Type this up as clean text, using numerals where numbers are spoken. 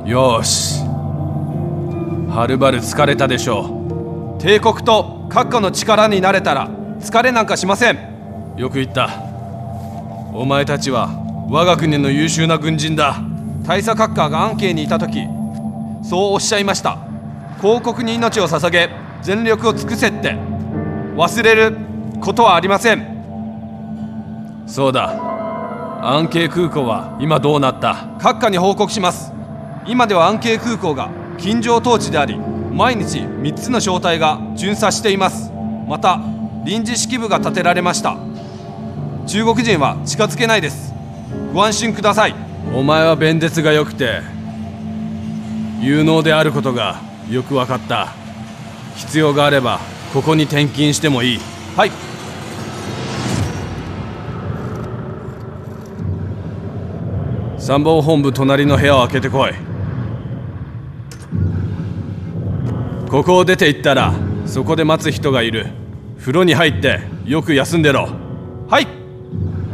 よし、はるばる疲れたでしょう。帝国と閣下の力になれたら疲れなんかしません。よく言った。お前たちは我が国の優秀な軍人だ。大佐閣下が安慶にいた時、そうおっしゃいました。皇国に命を捧げ全力を尽くせって。忘れることはありません。そうだ、安慶空港は今どうなった？閣下に報告します。今では安慶空港が禁条統治であり、毎日3つの小隊が巡査しています。また臨時指揮部が建てられました。中国人は近づけないです。ご安心ください。お前は弁舌が良くて有能であることがよく分かった。必要があればここに転勤してもいい。はい。参謀本部隣の部屋を開けてこい。ここを出て行ったらそこで待つ人がいる。風呂に入ってよく休んでろ。はい。